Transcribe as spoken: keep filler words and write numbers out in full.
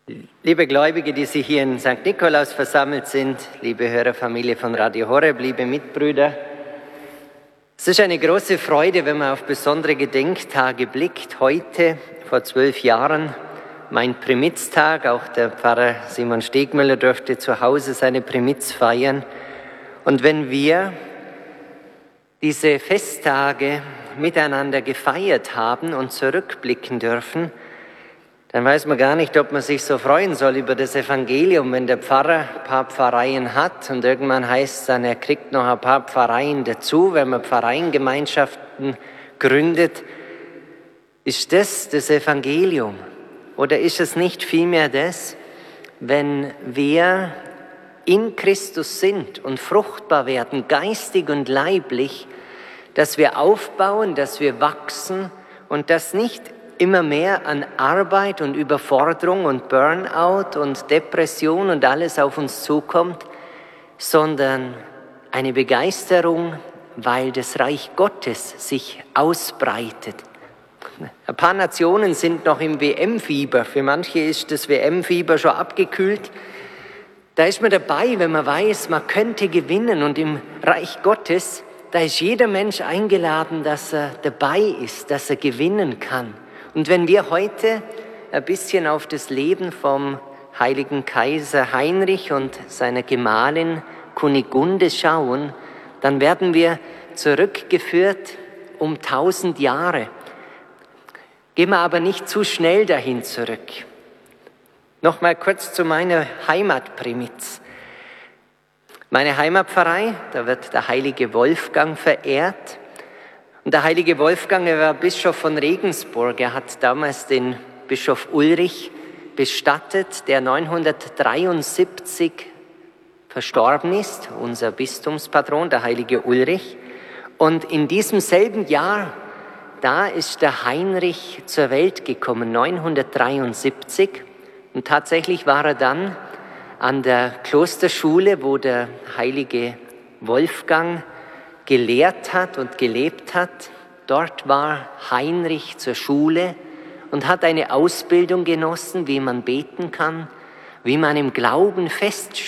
Liebe Gläubige, die sich hier in Sankt Nikolaus versammelt sind, liebe Hörerfamilie von Radio Horeb, liebe Mitbrüder, es ist eine große Freude, wenn man auf besondere Gedenktage blickt. Heute, vor zwölf Jahren, mein Primitztag, auch der Pfarrer Simon Stegmüller durfte zu Hause seine Primiz feiern. Und wenn wir diese Festtage miteinander gefeiert haben und zurückblicken dürfen, dann weiß man gar nicht, ob man sich so freuen soll über das Evangelium, wenn der Pfarrer ein paar Pfarreien hat und irgendwann heißt es dann, er kriegt noch ein paar Pfarreien dazu, wenn man Pfarreiengemeinschaften gründet. Ist das das Evangelium? Oder ist es nicht vielmehr das, wenn wir in Christus sind und fruchtbar werden, geistig und leiblich, dass wir aufbauen, dass wir wachsen und dass nicht immer mehr an Arbeit und Überforderung und Burnout und Depression und alles auf uns zukommt, sondern eine Begeisterung, weil das Reich Gottes sich ausbreitet. Ein paar Nationen sind noch im W M-Fieber. Für manche ist das W M-Fieber schon abgekühlt. Da ist man dabei, wenn man weiß, man könnte gewinnen. Und im Reich Gottes, da ist jeder Mensch eingeladen, dass er dabei ist, dass er gewinnen kann. Und wenn wir heute ein bisschen auf das Leben vom heiligen Kaiser Heinrich und seiner Gemahlin Kunigunde schauen, dann werden wir zurückgeführt um tausend Jahre. Gehen wir aber nicht zu schnell dahin zurück. Nochmal kurz zu meiner Heimatprimiz. Meine Heimatpfarrei, da wird der heilige Wolfgang verehrt. Und der heilige Wolfgang, er war Bischof von Regensburg. Er hat damals den Bischof Ulrich bestattet, der neunhundertdreiundsiebzig verstorben ist, unser Bistumspatron, der heilige Ulrich. Und in diesem selben Jahr, da ist der Heinrich zur Welt gekommen, neunhundertdreiundsiebzig. Und tatsächlich war er dann an der Klosterschule, wo der heilige Wolfgang gelehrt hat und gelebt hat. Dort war Heinrich zur Schule und hat eine Ausbildung genossen, wie man beten kann, wie man im Glauben feststeht.